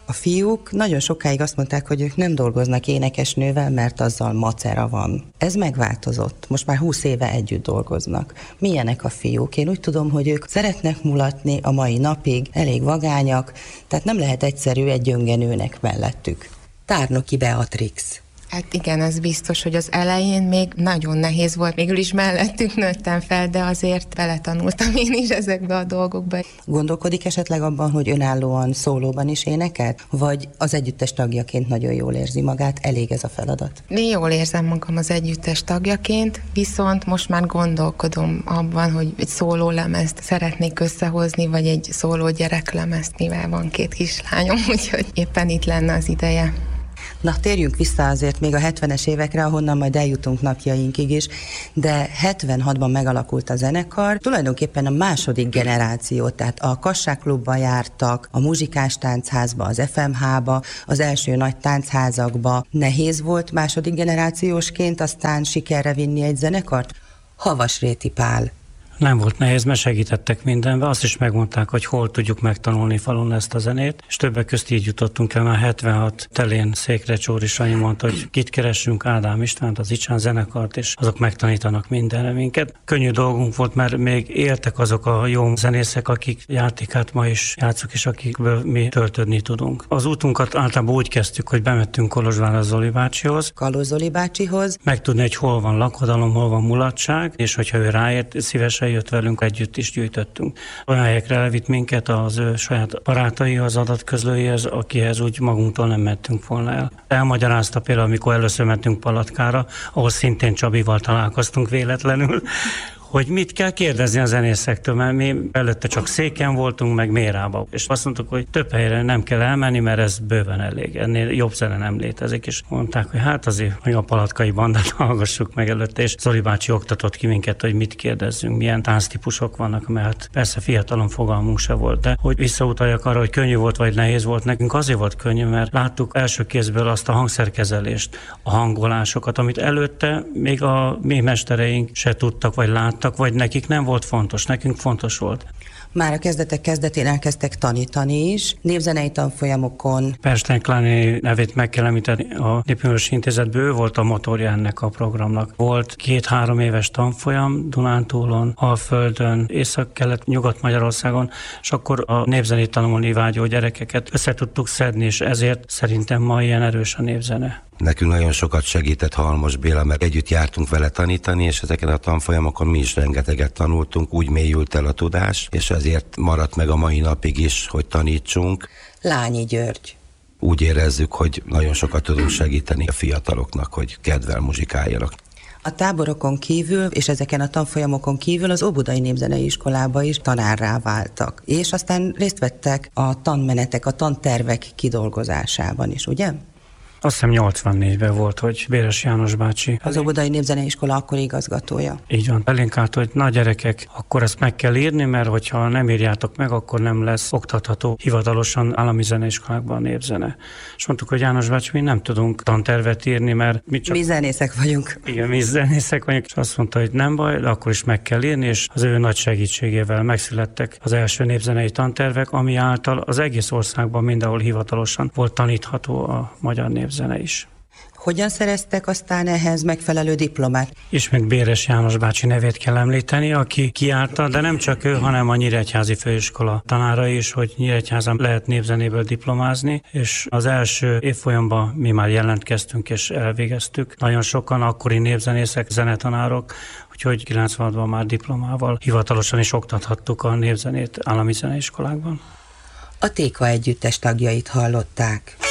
A fiúk nagyon sokáig azt mondták, hogy ők nem dolgoznak énekesnővel, mert azzal macera van. Ez megváltozott. Most már 20 éve együtt dolgoznak. Milyenek a fiúk? Én úgy tudom, hogy ők szeretnek mulatni a mai napig, elég vagányak, tehát nem lehet egyszerű egy gyöngenőnek mellettük. Tárnoki Beatrix. Hát igen, az biztos, hogy az elején még nagyon nehéz volt, végül is mellettük nőttem fel, de azért beletanultam én is ezekbe a dolgokba. Gondolkodik esetleg abban, hogy önállóan szólóban is énekel, vagy az együttes tagjaként nagyon jól érzi magát, elég ez a feladat? Én jól érzem magam az együttes tagjaként, viszont most már gondolkodom abban, hogy egy szólólemezt szeretnék összehozni, vagy egy szóló gyereklemezt, mivel van 2 kislányom, úgyhogy éppen itt lenne az ideje. Na, térjünk vissza azért még a 70-es évekre, ahonnan majd eljutunk napjainkig is, de 76-ban megalakult a zenekar, tulajdonképpen a második generáció, tehát a Kassák klubba jártak, a muzsikás táncházba, az FMH-ba, az első nagy táncházakba. Nehéz volt második generációsként aztán sikerre vinni egy zenekart? Havasréti Pál. Nem volt nehéz, mert segítettek mindenbe. Azt is megmondták, hogy hol tudjuk megtanulni falun ezt a zenét, és többek közt így jutottunk el, már 76 telén Székre Csóri Sanyi mondta, hogy kit keressünk, Ádám Istvánt, az Icsán zenekart, és azok megtanítanak mindenre minket. Könnyű dolgunk volt, mert még éltek azok a jó zenészek, akik játékát ma is játszuk, és akikből mi töltödni tudunk. Az útunkat általában úgy kezdtük, hogy bemettünk Kolozsvárra Zoli bácsihoz. Kalóz Zoli bácsihoz. Megtudni, hogy hol van lakodalom, hol van mulatság, és hogyha ő ráért, szívesen jött velünk, együtt is gyűjtöttünk. Olyan helyekre elvitt minket az ő saját barátai, az adatközlőjéhez, akihez úgy magunktól nem mentünk volna el. Elmagyarázta például, amikor először mentünk Palatkára, ahol szintén Csabival találkoztunk véletlenül, hogy mit kell kérdezni a zenészektől, mert mi előtte csak Széken voltunk, meg Mérában. És azt mondtuk, hogy több helyre nem kell elmenni, mert ez bőven elég. Ennél jobb zene nem létezik. És mondták, hogy hát azért a Palatkai bandát hallgassuk meg előtte, és Zoli bácsi oktatott ki minket, hogy mit kérdezzünk, milyen tánctípusok vannak, mert persze fiatalon fogalmunk se volt. De hogy visszautaljak arra, hogy könnyű volt, vagy nehéz volt, nekünk azért volt könnyű, mert láttuk első kézből azt a hangszerkezelést, a hangolásokat, amit előtte még a mi mestereink se tudtak, vagy láttak, vagy nekik nem volt fontos, nekünk fontos volt. Már a kezdetek kezdetén elkezdtek tanítani is, névzenei tanfolyamokon. Persten Kláni nevét meg kell említeni, a Népművelési Intézetből ő volt a motorja ennek a programnak. Volt 2-3 éves tanfolyam Dunántúlon, Alföldön, Észak-Kelet-Nyugat-Magyarországon, és akkor a népzenét tanulni vágyó gyerekeket össze tudtuk szedni, és ezért szerintem ma ilyen erős a népzene. Nekünk nagyon sokat segített Halmos Béla, mert együtt jártunk vele tanítani, és ezeken a tanfolyamokon mi is rengeteget tanultunk, úgy mélyült el a tudás, és ezért maradt meg a mai napig is, hogy tanítsunk. Lányi György. Úgy érezzük, hogy nagyon sokat tudunk segíteni a fiataloknak, hogy kedvel muzsikáljanak. A táborokon kívül, és ezeken a tanfolyamokon kívül az Óbudai Népzenei Iskolába is tanárrá váltak. És aztán részt vettek a tanmenetek, a tantervek kidolgozásában is, ugye? Azt hiszem 84-ben volt, hogy Béres János bácsi. Az Óbudai Népzenei Iskola akkori igazgatója. Így van. Elénk állt, hogy na gyerekek, akkor ezt meg kell írni, mert hogyha nem írjátok meg, akkor nem lesz oktatható hivatalosan állami zeneiskolákban a népzene. És mondtuk, hogy János bácsi, mi nem tudunk tantervet írni, mert mi zenészek vagyunk. Igen, mi zenészek vagyunk. És azt mondta, hogy nem baj, de akkor is meg kell írni, és az ő nagy segítségével megszülettek az első népzenei tantervek, ami által az egész országban mindenhol hivatalosan volt tanítható a magyar népzene is. Hogyan szereztek aztán ehhez megfelelő diplomát? Ismét Béres János bácsi nevét kell említeni, aki kiállta, de nem csak ő, hanem a Nyíregyházi Főiskola tanára is, hogy Nyíregyházán lehet népzenéből diplomázni, és az első évfolyamban mi már jelentkeztünk és elvégeztük. Nagyon sokan akkori népzenészek, zenetanárok, úgyhogy 96-ban már diplomával hivatalosan is oktathattuk a népzenét állami zeneiskolákban. A Téka együttes tagjait hallották.